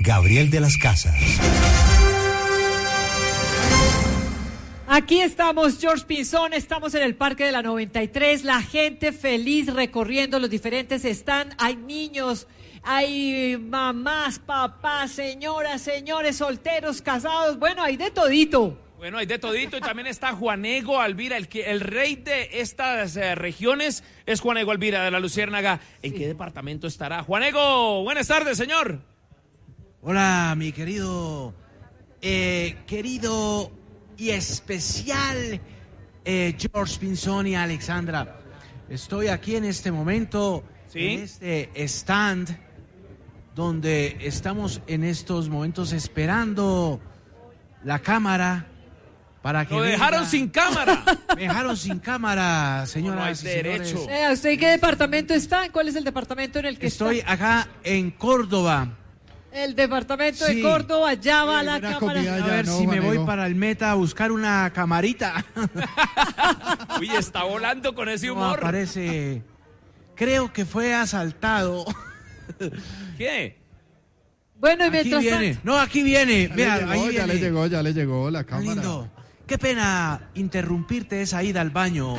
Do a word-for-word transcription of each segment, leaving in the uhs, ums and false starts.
Gabriel de las Casas. Aquí estamos, George Pinzón, estamos en el Parque de la noventa y tres, la gente feliz recorriendo los diferentes stands, hay niños, hay mamás, papás, señoras, señores, solteros, casados, bueno, hay de todito. Bueno, hay de todito y también está Juanego Alvira, el, que, el rey de estas eh, regiones es Juanego Alvira de la Luciérnaga. ¿En sí. qué departamento estará? Juanego, buenas tardes, señor. Hola, mi querido, eh, querido y especial eh, George Pinzón y Alexandra. Estoy aquí en este momento, ¿sí? en este stand, donde estamos en estos momentos esperando la cámara para que Lo venga. dejaron sin cámara. Me dejaron sin cámara, señoras no hay y señores. derecho. Eh, ¿Usted en qué departamento está? ¿Cuál es el departamento en el que Estoy está? Estoy acá en Córdoba. El departamento sí. de Córdoba, ya va sí, la cámara. Ya, a ver no, si Juanego. me voy para el Meta a buscar una camarita. Uy, está volando con ese humor. No, parece, creo que fue asaltado. ¿Qué? Bueno, y Aquí mientras viene, tanto... no, aquí viene. Ya Mira, le llegó, ahí ya viene. le llegó, ya le llegó la Tan cámara. lindo. Qué pena interrumpirte esa ida al baño.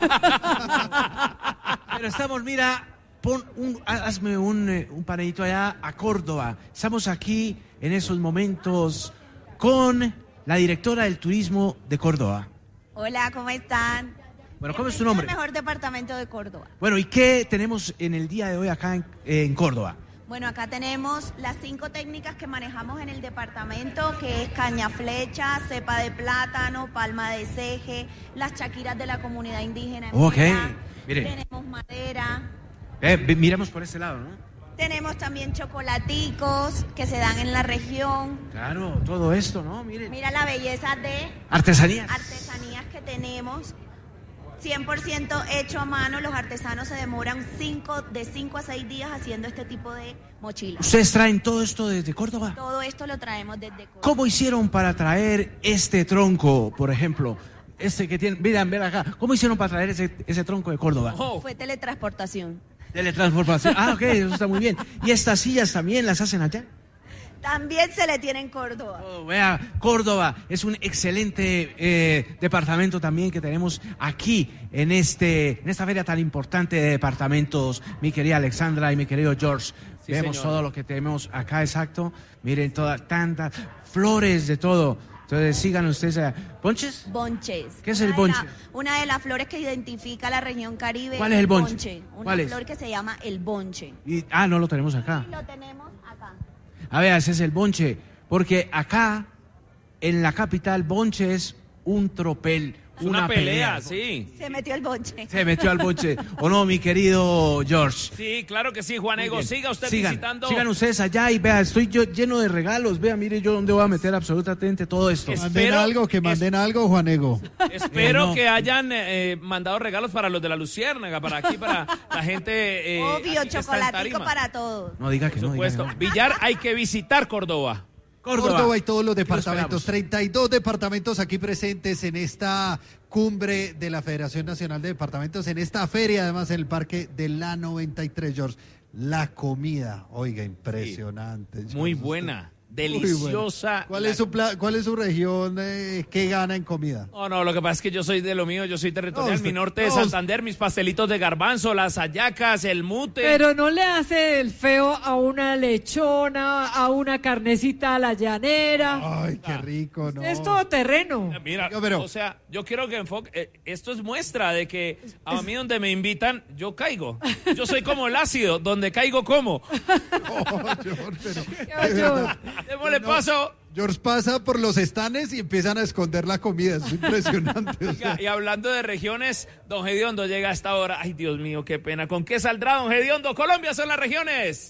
Pero estamos, mira, pon un, hazme un, un panellito allá a Córdoba. Estamos aquí en esos momentos con la directora del turismo de Córdoba. Hola, ¿cómo están? Bueno, ¿cómo es tu nombre? El mejor departamento de Córdoba. Bueno, ¿y qué tenemos en el día de hoy acá en, en Córdoba? Bueno, acá tenemos las cinco técnicas que manejamos en el departamento, que es caña flecha, cepa de plátano, palma de ceje, las chaquiras de la comunidad indígena. En Ok, Milán. mire. Tenemos madera. Eh, miremos por este lado, ¿no? Tenemos también chocolaticos que se dan en la región. Claro, todo esto, ¿no? Miren. Mira la belleza de Artesanías. artesanías que tenemos. cien por ciento hecho a mano, los artesanos se demoran cinco, de cinco a seis días haciendo este tipo de mochilas. ¿Ustedes traen todo esto desde Córdoba? Todo esto lo traemos desde Córdoba. ¿Cómo hicieron para traer este tronco, por ejemplo? Este que tienen, miren, ven acá. ¿Cómo hicieron para traer ese, ese tronco de Córdoba? Oh. Fue teletransportación. Teletransportación. Ah, ok, eso está muy bien. ¿Y estas sillas también las hacen allá? También se le tiene en Córdoba. Oh, vea, Córdoba es un excelente eh, departamento también que tenemos aquí en este en esta feria tan importante de departamentos, mi querida Alexandra y mi querido George. Sí, Vemos señor. todo lo que tenemos acá, exacto. Miren, todas tantas flores de todo. Entonces sigan ustedes a... ¿Bonches? Bonches. ¿Qué es el Una de bonche? la- una de las flores que identifica la región Caribe. ¿Cuál es el bonche? Una ¿Cuál es? flor que se llama el bonche. Y, ah, no lo tenemos acá. Y lo tenemos acá. A ver, ese es el bonche, porque acá, en la capital, bonche es un tropel, Es una, una, pelea, pelea. sí. Se metió el bonche. Se metió al bonche, ¿o no, mi querido George? Sí, claro que sí, Juanego. Siga usted sigan, visitando. Sigan ustedes allá y vea, estoy yo lleno de regalos, vea, mire yo dónde voy a meter absolutamente todo esto. Es- Manden Espero- algo, que manden algo, Juanego. Espero Eh, no. que hayan eh, mandado regalos para los de la Luciérnaga, para aquí, para la gente. Eh, Obvio, aquí que está en chocolatico Tarima. para todos. No diga que Por no, diga que supuesto. no. Villar, hay que visitar Córdoba. Córdoba. y todos los Lo departamentos, esperamos. treinta y dos departamentos aquí presentes en esta cumbre de la Federación Nacional de Departamentos, en esta feria, además en el Parque de la noventa y tres, George. La comida, oiga, impresionante. George. Muy Usted- buena, Muy buena. deliciosa. ¿Cuál La- es su pla- cuál es su región eh, que gana en comida? No, no, lo que pasa es que yo soy de lo mío, yo soy territorial. No, usted- Mi norte de no, Santander, mis pastelitos de garbanzo, las hallacas, el mute. Pero no le hace el feo a una lechona, a una carnecita a la llanera. Ay, qué rico, ¿no? Es todo terreno. Mira, Yo, pero- o sea, yo quiero que enfoque. eh, esto es muestra de que a mí donde me invitan, yo caigo. Yo soy como el ácido, donde caigo como. Oh, George, pero- Yo- de yo- verdad. Démosle No, paso. George pasa por los estanes y empiezan a esconder la comida. Es impresionante. o sea. Oiga, y hablando de regiones, don Gediondo llega a esta hora. Ay, Dios mío, qué pena. ¿Con qué saldrá don Gediondo? Colombia son las regiones.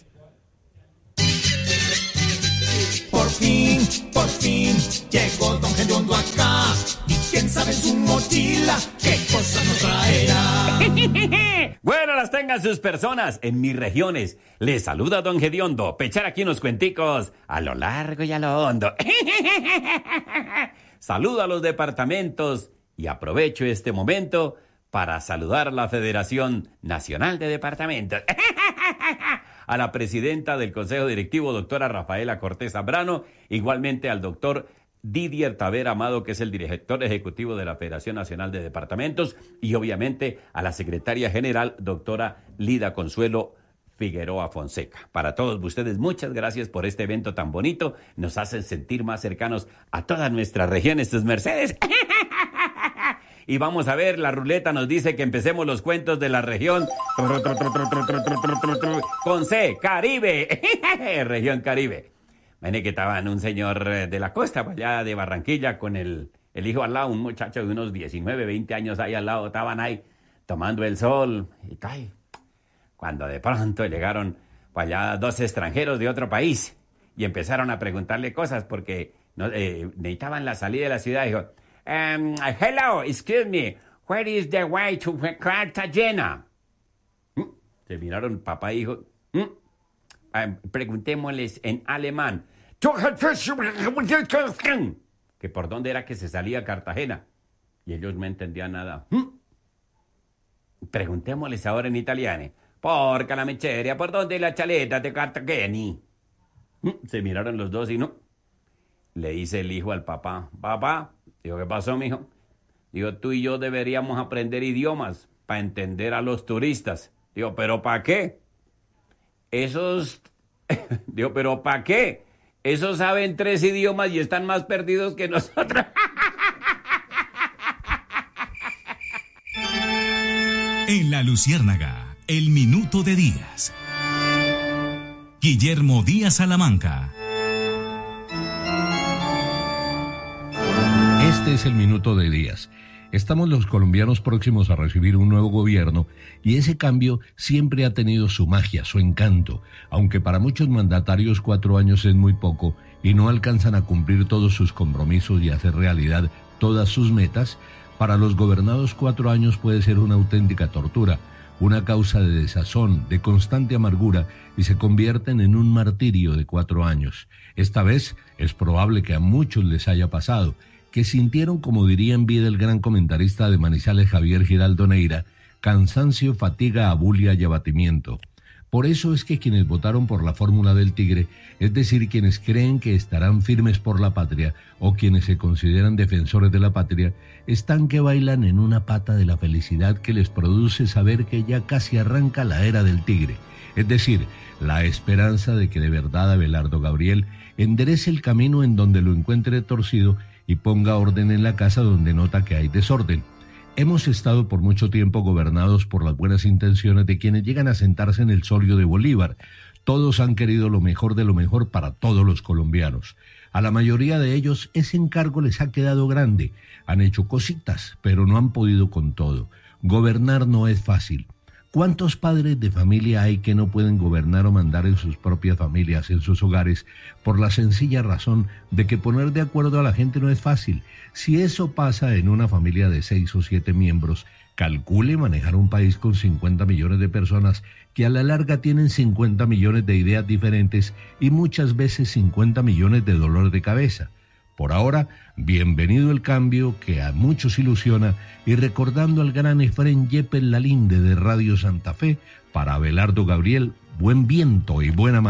Por fin, por fin, llegó Don Gediondo acá. Y quién sabe en su mochila qué cosa nos traerá. Bueno, las tengan sus personas en mis regiones. Les saluda Don Gediondo, pechar aquí unos cuenticos a lo largo y a lo hondo. Saludo a los departamentos y aprovecho este momento para saludar a la Federación Nacional de Departamentos. a la presidenta del Consejo Directivo, doctora Rafaela Cortés Zambrano, igualmente al doctor Didier Tavera Amado, que es el director ejecutivo de la Federación Nacional de Departamentos, y obviamente a la secretaria general, doctora Lida Consuelo Figueroa Fonseca. Para todos ustedes, muchas gracias por este evento tan bonito. Nos hacen sentir más cercanos a todas nuestras regiones, tus mercedes. Y vamos a ver, la ruleta nos dice que empecemos los cuentos de la región con C, Caribe. Región Caribe. Ven que estaban un señor de la costa, allá de Barranquilla, con el, el hijo al lado, un muchacho de unos diecinueve, veinte años ahí al lado, estaban ahí tomando el sol y cae. Cuando de pronto llegaron para allá dos extranjeros de otro país y empezaron a preguntarle cosas porque no, eh, necesitaban la salida de la ciudad. Dijo, um, hello, excuse me, where is the way to Cartagena? ¿Mm? Se miraron papá e hijo. ¿Mm? Um, preguntémosles en alemán. Que por dónde era que se salía Cartagena. Y ellos no entendían nada. ¿Mm? Preguntémosles ahora en italiano. Porca la miseria, ¿por dónde la chaleta de Cartagena? Se miraron los dos y no. Le dice el hijo al papá. Papá, digo, ¿qué pasó, mijo? Digo, tú y yo deberíamos aprender idiomas para entender a los turistas. Digo, ¿pero para qué? Esos... Digo, ¿pero para qué? Esos saben tres idiomas y están más perdidos que nosotros. En La Luciérnaga, el minuto de Díaz. Guillermo Díaz Salamanca. Este es el minuto de Díaz. Estamos los colombianos próximos a recibir un nuevo gobierno y ese cambio siempre ha tenido su magia, su encanto, aunque para muchos mandatarios cuatro años es muy poco y no alcanzan a cumplir todos sus compromisos y hacer realidad todas sus metas. Para los gobernados cuatro años puede ser una auténtica tortura, una causa de desazón, de constante amargura y se convierten en un martirio de cuatro años. Esta vez es probable que a muchos les haya pasado, que sintieron, como diría en vida el gran comentarista de Manizales Javier Giraldo Neira, cansancio, fatiga, abulia y abatimiento. Por eso es que quienes votaron por la fórmula del tigre, es decir, quienes creen que estarán firmes por la patria o quienes se consideran defensores de la patria, están que bailan en una pata de la felicidad que les produce saber que ya casi arranca la era del tigre, es decir, la esperanza de que de verdad Abelardo Gabriel enderece el camino en donde lo encuentre torcido y ponga orden en la casa donde nota que hay desorden. Hemos estado por mucho tiempo gobernados por las buenas intenciones de quienes llegan a sentarse en el solio de Bolívar. Todos han querido lo mejor de lo mejor para todos los colombianos. A la mayoría de ellos ese encargo les ha quedado grande. Han hecho cositas, pero no han podido con todo. Gobernar no es fácil. ¿Cuántos padres de familia hay que no pueden gobernar o mandar en sus propias familias, en sus hogares, por la sencilla razón de que poner de acuerdo a la gente no es fácil? Si eso pasa en una familia de seis o siete miembros, calcule manejar un país con cincuenta millones de personas que a la larga tienen cincuenta millones de ideas diferentes y muchas veces cincuenta millones de dolor de cabeza. Por ahora, bienvenido el cambio que a muchos ilusiona y recordando al gran Efrén Yepes Lalinde de Radio Santa Fe, para Abelardo Gabriel, buen viento y buena